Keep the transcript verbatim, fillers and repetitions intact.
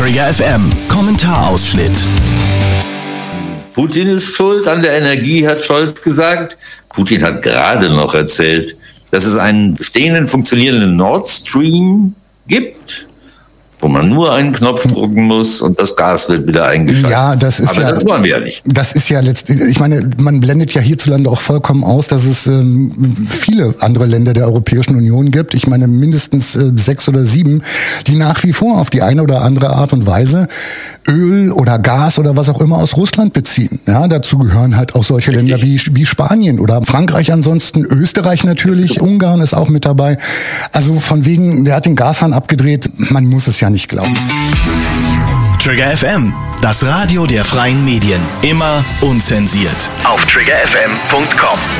Trigger F M, Kommentarausschnitt. Putin ist schuld an der Energie, hat Scholz gesagt. Putin hat gerade noch erzählt, dass es einen bestehenden, funktionierenden Nord Stream gibt, wo man nur einen Knopf drücken muss und das Gas wird wieder eingeschaltet. Ja, das ist Aber ja, das wollen wir ja nicht. Das ist ja letztlich, ich meine, man blendet ja hierzulande auch vollkommen aus, dass es ähm, viele andere Länder der Europäischen Union gibt. Ich meine, mindestens äh, sechs oder sieben, die nach wie vor auf die eine oder andere Art und Weise Öl oder Gas oder was auch immer aus Russland beziehen. Ja, dazu gehören halt auch solche Richtig. Länder wie, wie Spanien oder Frankreich ansonsten, Österreich natürlich, Ungarn ist auch mit dabei. Also von wegen, der hat den Gashahn abgedreht, man muss es ja nicht glauben. Trigger F M, das Radio der freien Medien. Immer unzensiert. Auf trigger f m punkt com.